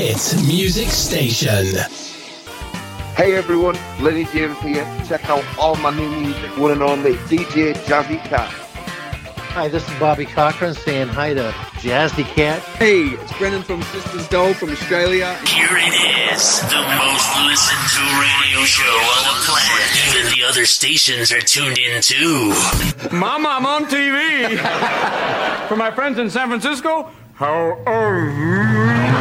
hit music station. Hey everyone, Lenny James here. Check out all my new music, one and only DJ Jazzy Cat. Hi, this is Bobby Cochran saying hi to Jazzy Cat. Hey, it's Brennan from Sisters Dole from Australia. Here it is, the most listened to radio show on the planet. Even the other stations are tuned in too. Mama, I'm on TV. For my friends in San Francisco, how are you?